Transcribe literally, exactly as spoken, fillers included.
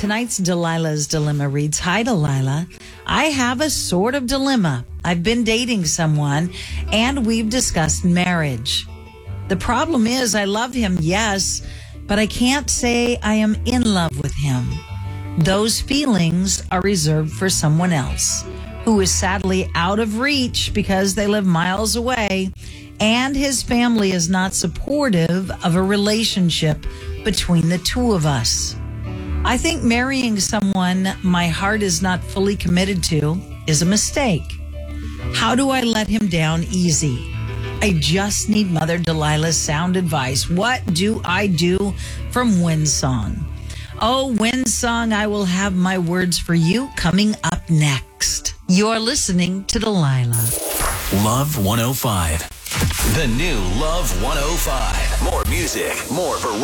tonight's Delilah's Dilemma reads, Hi, Delilah. I have a sort of dilemma. I've been dating someone, and we've discussed marriage. The problem is I love him, yes, but I can't say I am in love with him. Those feelings are reserved for someone else, who is sadly out of reach because they live miles away, and his family is not supportive of a relationship between the two of us. I think marrying someone my heart is not fully committed to is a mistake. How do I let him down easy? I just need Mother Delilah's sound advice. What do I do? From Windsong. Oh, Windsong, I will have my words for you coming up next. You're listening to Delilah. Love one oh five. The new Love one oh five. More music, more variety.